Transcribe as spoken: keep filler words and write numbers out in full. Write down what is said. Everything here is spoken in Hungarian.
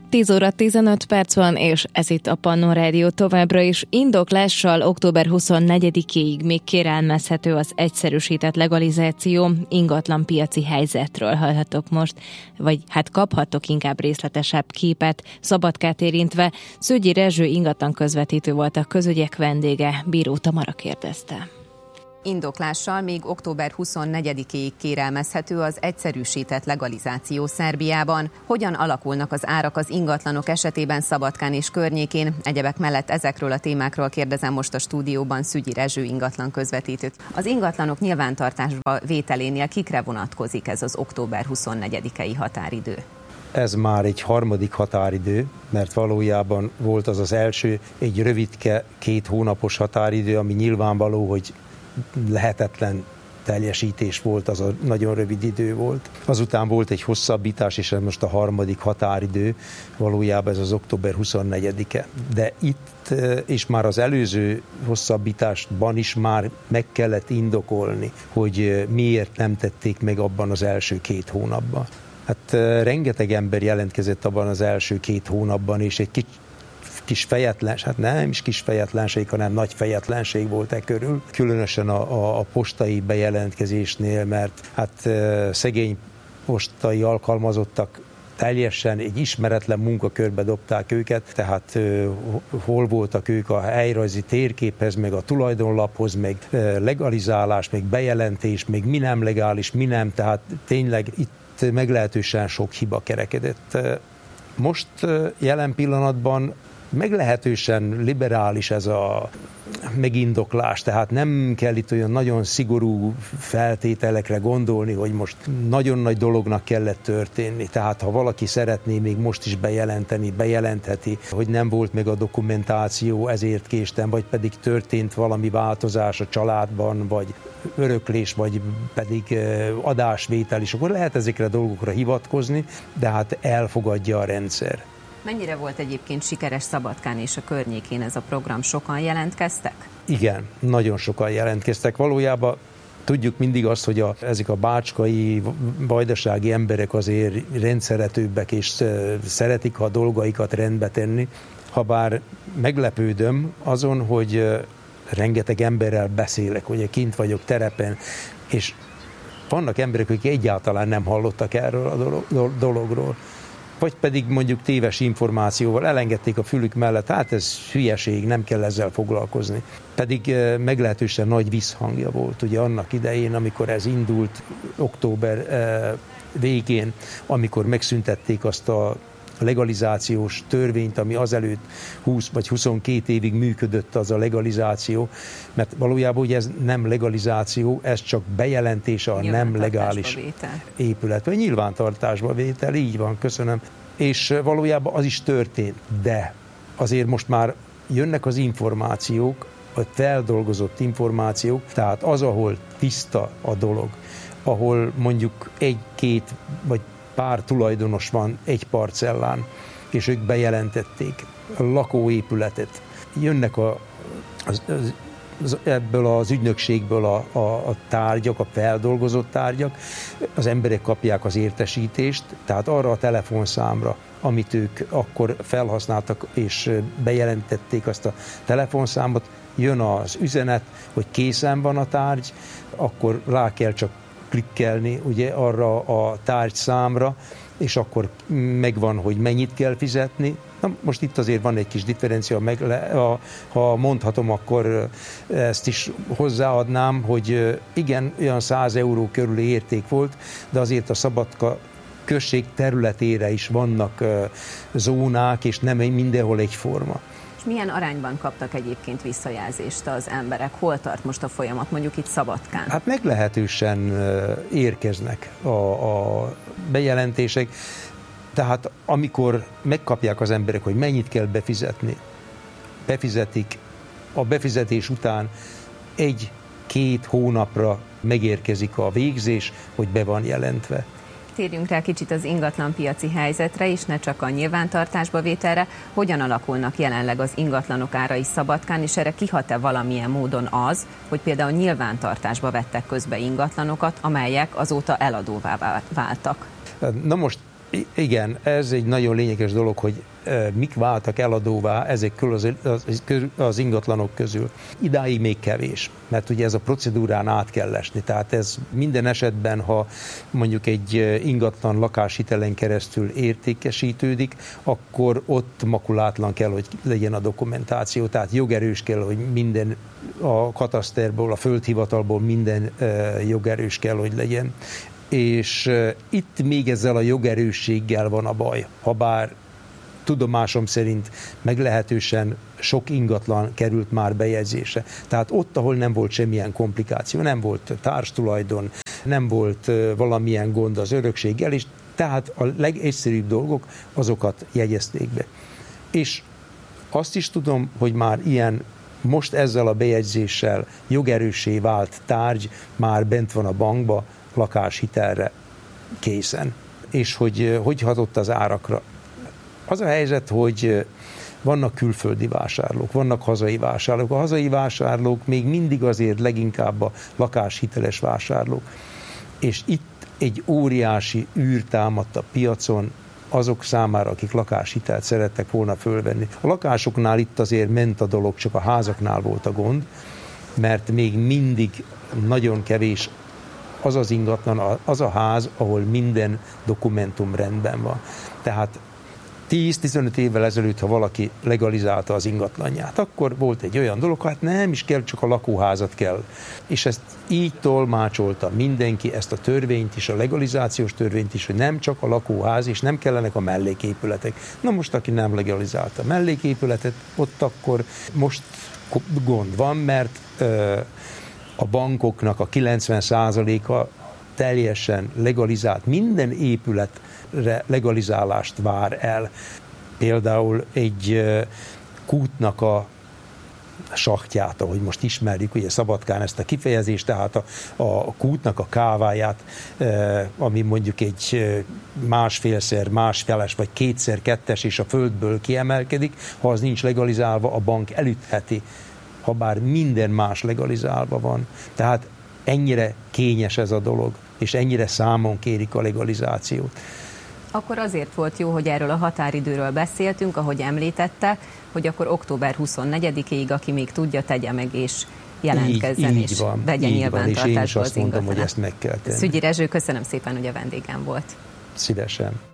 tíz óra tizenöt perc van, és ez itt a Pannon Rádió. Továbbra is indoklással október huszonnegyedikéig még kérelmezhető az egyszerűsített legalizáció. Ingatlanpiaci helyzetről hallhatok most, vagy hát kaphattok inkább részletesebb képet. Szabadkát érintve Szőgyi Rezső ingatlan közvetítő volt a közügyek vendége. Bíró Tamara kérdezte. Indoklással még október huszonnegyedikéig kérelmezhető az egyszerűsített legalizáció Szerbiában. Hogyan alakulnak az árak az ingatlanok esetében Szabadkán és környékén? Egyebek mellett ezekről a témákról kérdezem most a stúdióban Szügyi Rezső ingatlan közvetítőt. Az ingatlanok nyilvántartásba vételénél kikre vonatkozik ez az október huszonnegyedikei határidő? Ez már egy harmadik határidő, mert valójában volt az az első, egy rövidke, két hónapos határidő, ami nyilvánvaló, hogy lehetetlen teljesítés volt, az a nagyon rövid idő volt. Azután volt egy hosszabbítás, és ez most a harmadik határidő, valójában ez az október huszonnegyedike. De itt, és már az előző hosszabbításban is már meg kellett indokolni, hogy miért nem tették meg abban az első két hónapban. Hát rengeteg ember jelentkezett abban az első két hónapban, és egy kicsit kis fejetlenség, hát nem is kis fejetlenség, hanem nagy fejetlenség volt e körül. Különösen a, a, a postai bejelentkezésnél, mert hát szegény postai alkalmazottak teljesen egy ismeretlen munkakörbe dobták őket, tehát uh, hol voltak ők a helyrajzi térképhez, meg a tulajdonlaphoz, meg uh, legalizálás, meg bejelentés, meg mi nem legális, mi nem, tehát tényleg itt meglehetősen sok hiba kerekedett. Most uh, jelen pillanatban meglehetősen liberális ez a megindoklás, tehát nem kell itt olyan nagyon szigorú feltételekre gondolni, hogy most nagyon nagy dolognak kellett történni. Tehát ha valaki szeretné még most is bejelenteni, bejelentheti, hogy nem volt meg a dokumentáció, ezért késtem, vagy pedig történt valami változás a családban, vagy öröklés, vagy pedig adásvétel is, akkor lehet ezekre a dolgokra hivatkozni, de hát elfogadja a rendszer. Mennyire volt egyébként sikeres Szabadkán és a környékén ez a program? Sokan jelentkeztek? Igen, nagyon sokan jelentkeztek. Valójában tudjuk mindig azt, hogy a, ezek a bácskai, vajdasági emberek azért rendszeretőbbek, és szeretik, ha a dolgaikat rendbe tenni. Habár meglepődöm azon, hogy rengeteg emberrel beszélek, ugye kint vagyok terepen, és vannak emberek, akik egyáltalán nem hallottak erről a dologról. Vagy pedig mondjuk téves információval elengedték a fülük mellett, hát ez hülyeség, nem kell ezzel foglalkozni. Pedig meglehetősen nagy visszhangja volt ugye annak idején, amikor ez indult október végén, amikor megszüntették azt a legalizációs törvényt, ami azelőtt húsz vagy huszonkét évig működött az a legalizáció, mert valójában ugye ez nem legalizáció, ez csak bejelentése a nem legális vétel. épület, vagy nyilvántartásba vétel, így van, köszönöm. És valójában az is történt, de azért most már jönnek az információk, a feldolgozott információk, tehát az, ahol tiszta a dolog, ahol mondjuk egy-két vagy pár tulajdonos van egy parcellán, és ők bejelentették a lakóépületet. Jönnek a, az, az, az, ebből az ügynökségből a, a, a tárgyak, a feldolgozott tárgyak, az emberek kapják az értesítést, tehát arra a telefonszámra, amit ők akkor felhasználtak és bejelentették azt a telefonszámot, jön az üzenet, hogy készen van a tárgy, akkor rá kell csak klikkelni ugye arra a tárgyszámra, és akkor megvan, hogy mennyit kell fizetni. Na, most itt azért van egy kis differencia, meg le, ha, ha mondhatom, akkor ezt is hozzáadnám, hogy igen, olyan száz euró körüli érték volt, de azért a Szabadka község területére is vannak zónák, és nem mindenhol egyforma. És milyen arányban kaptak egyébként visszajelzést az emberek? Hol tart most a folyamat, mondjuk itt Szabadkán? Hát meglehetősen érkeznek a, a bejelentések. Tehát amikor megkapják az emberek, hogy mennyit kell befizetni, befizetik, a befizetés után egy-két hónapra megérkezik a végzés, hogy be van jelentve. Térjünk rá kicsit az ingatlanpiaci helyzetre is, ne csak a nyilvántartásba vételre. Hogyan alakulnak jelenleg az ingatlanok árai Szabadkán, és erre kihat-e valamilyen módon az, hogy például nyilvántartásba vettek közbe ingatlanokat, amelyek azóta eladóvá váltak? Na most Igen, ez egy nagyon lényeges dolog, hogy mik váltak eladóvá ezek közül az, az ingatlanok közül. Idáig még kevés, mert ugye ez a procedúrán át kell esni. Tehát ez minden esetben, ha mondjuk egy ingatlan lakáshitelen keresztül értékesítődik, akkor ott makulátlan kell, hogy legyen a dokumentáció. Tehát jogerős kell, hogy minden a kataszterból, a földhivatalból minden jogerős kell, hogy legyen. És uh, itt még ezzel a jogerősséggel van a baj, habár tudomásom szerint meglehetősen sok ingatlan került már bejegyzésre. Tehát ott, ahol nem volt semmilyen komplikáció, nem volt társtulajdon, nem volt uh, valamilyen gond az örökséggel, és tehát a legegyszerűbb dolgok, azokat jegyezték be. És azt is tudom, hogy már ilyen most ezzel a bejegyzéssel jogerőssé vált tárgy már bent van a bankba, lakáshitelre készen. És hogy hogy hatott az árakra. Az a helyzet, hogy vannak külföldi vásárlók, vannak hazai vásárlók. A hazai vásárlók még mindig azért leginkább a lakáshiteles vásárlók. És itt egy óriási űr támadt a piacon azok számára, akik lakáshitelt szerettek volna fölvenni. A lakásoknál itt azért ment a dolog, csak a házaknál volt a gond, mert még mindig nagyon kevés az az ingatlan, az a ház, ahol minden dokumentum rendben van. Tehát tíz-tizenöt évvel ezelőtt, ha valaki legalizálta az ingatlanját, akkor volt egy olyan dolog, hát nem is kell, csak a lakóházat kell. És ezt így tolmácsolta mindenki, ezt a törvényt is, a legalizációs törvényt is, hogy nem csak a lakóház, és nem kellenek a melléképületek. Na most, aki nem legalizálta a melléképületet, ott akkor most gond van, mert ö, a bankoknak a kilencven százaléka teljesen legalizált, minden épületre legalizálást vár el. Például egy kútnak a sahtját, ahogy most ismerjük, ugye Szabadkán ezt a kifejezést, tehát a, a kútnak a káváját, ami mondjuk egy másfélszer másfeles, vagy kétszer kettes, és a földből kiemelkedik, ha az nincs legalizálva, a bank elütheti, ha bár minden más legalizálva van. Tehát ennyire kényes ez a dolog, és ennyire számon kérik a legalizációt. Akkor azért volt jó, hogy erről a határidőről beszéltünk, ahogy említette, hogy akkor október huszonnegyedikéig, aki még tudja, tegye meg és jelentkezzen, így, így és van, vegye nyilvántartásba az ingatlanát. Én is azt mondom, hogy ezt meg kell tenni. Szügyi Rezső, köszönöm szépen, hogy a vendégem volt. Szívesen.